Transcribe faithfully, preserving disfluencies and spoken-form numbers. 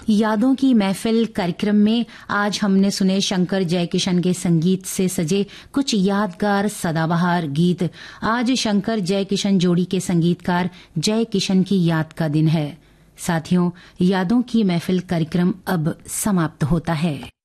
यादों की महफिल कार्यक्रम में आज हमने सुने शंकर जयकिशन के संगीत से सजे कुछ यादगार सदाबहार गीत। आज शंकर जयकिशन जोड़ी के संगीतकार जयकिशन की याद का दिन है। साथियों, यादों की महफिल कार्यक्रम अब समाप्त होता है।